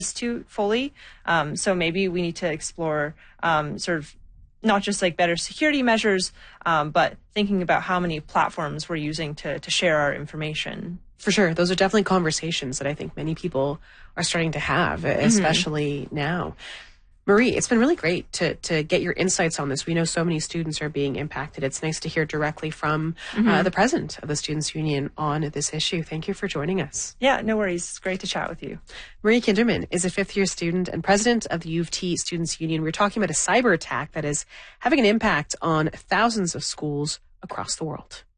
to fully. So maybe we need to explore sort of not just like better security measures, but thinking about how many platforms we're using to share our information. For sure. Those are definitely conversations that I think many people are starting to have, especially now. Marie, it's been really great to get your insights on this. We know so many students are being impacted. It's nice to hear directly from the president of the Students' Union on this issue. Thank you for joining us. Yeah, no worries. It's great to chat with you. Marie Kinderman is a fifth-year student and president of the U of T Students' Union. We're talking about a cyber attack that is having an impact on thousands of schools across the world.